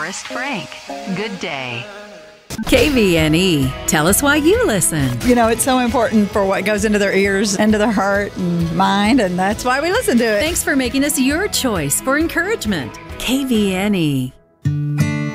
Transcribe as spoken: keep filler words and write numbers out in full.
Forrest Frank. Good day. K V N E. Tell us why you listen. You know, it's so important for what goes into their ears, into their heart and mind, and that's why we listen to it. Thanks for making us your choice for encouragement. K V N E.